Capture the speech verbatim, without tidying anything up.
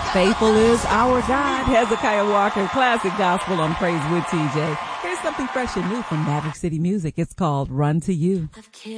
Faithful is our God. Hezekiah Walker, classic gospel on Praise with T J. Here's something fresh and new from Maverick City Music. It's called Run to You.